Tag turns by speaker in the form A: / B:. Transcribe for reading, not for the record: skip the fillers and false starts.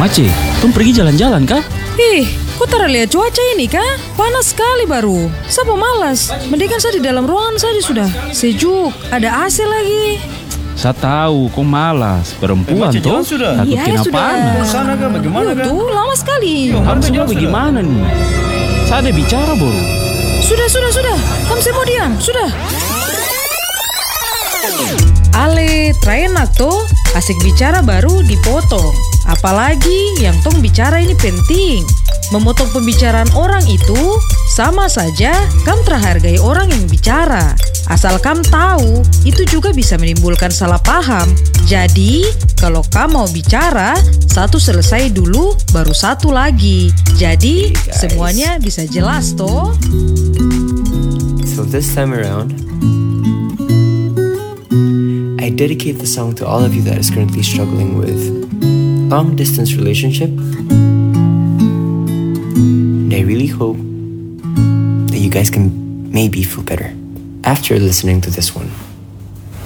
A: Mace, tom pergi jalan-jalan kah?
B: Ih, kok tara lihat cuaca ini kah? Panas sekali baru. Siapa malas? Mendingan saya di dalam ruangan saja sudah. Sejuk, ada AC lagi.
A: Saya tahu, kau malas. Perempuan toh, takut
B: Iya,
A: kena
B: sudah.
A: panas.
C: Sana kah? Bagaimana kah?
B: Tuh, lama sekali.
A: Kamu semua bagaimana nih? Saya ada bicara, Boru.
B: Sudah. Kamu saya mau diam, sudah. Ale, enak toh. Asik bicara baru dipotong. Apalagi yang tong bicara ini penting. Memotong pembicaraan orang itu sama saja kam terhargai orang yang bicara. Asal kam tahu, itu juga bisa menimbulkan salah paham. Jadi, kalau kam mau bicara, satu selesai dulu, baru satu lagi. Jadi, semuanya bisa jelas toh.
D: So this time around, I dedicate the song to all of you that is currently struggling with long distance relationship. And I really hope that you guys can maybe feel better after listening to this one.